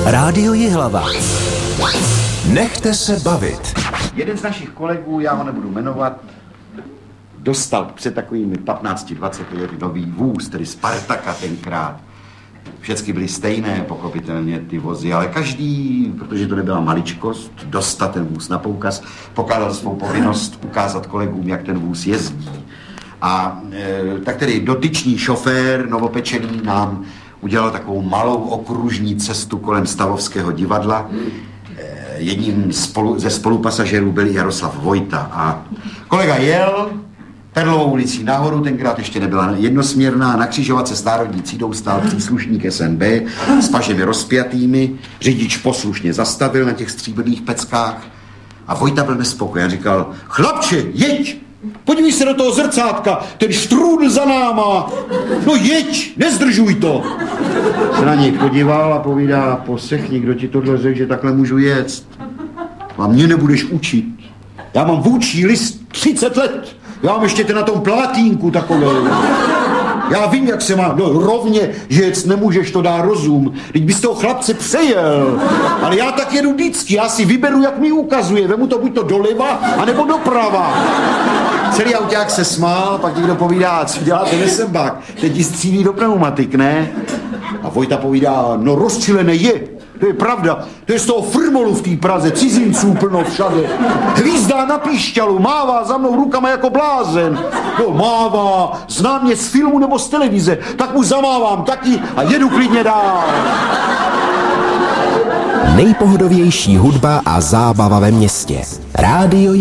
Rádio Jihlava. Nechte se bavit. Jeden z našich kolegů, já ho nebudu jmenovat, dostal před takovými 15-20 lety nový vůz, tedy Spartaka tenkrát. Všechny byly stejné, pochopitelně, ty vozy, ale každý, protože to nebyla maličkost, dostat ten vůz na poukaz, pokládal svou povinnost ukázat kolegům, jak ten vůz jezdí. A tak tedy dotyčný šofér, novopečený, nám udělal takovou malou okružní cestu kolem Stavovského divadla. Jedním ze spolupasažerů byl Jaroslav Vojta a kolega jel Perlovou ulicí nahoru, tenkrát ještě nebyla jednosměrná, na křižovatce s národní třídou stál příslušník SNB s pažemi rozpjatými, řidič poslušně zastavil na těch stříbrných peckách a Vojta byl nespokojen, říkal: chlapče, jeď! Podívej se do toho zrcátka, ten štrůdl za náma, no jeď, nezdržuj to. Se na něj podíval a povídá: posechni, kdo ti tohle řekl, že takhle můžu jet. A mě nebudeš učit. Já mám vůdčí list 30 let. Já mám ještě na tom plátínku takové. Já vím, jak se má. No rovně, že jet nemůžeš, to dá rozum. Teď bys toho chlapce přejel. Ale já tak jedu vždycky. Já si vyberu, jak mi ukazuje. Vemu to buď to doleva, anebo doprava. Celý auták se smál, pak někdo povídá: co děláte, nesembák? Teď ti střílí do pneumatik, ne? A Vojta povídá: no rozčilené je. To je pravda, to je z toho frmolu v té Praze, cizinců plno všade. Hvízdá na píšťalu, mává za mnou rukama jako blázen. No mává, zná mě z filmu nebo z televize, tak mu zamávám taky a jedu klidně dál. Nejpohodovější hudba a zábava ve městě. Rádio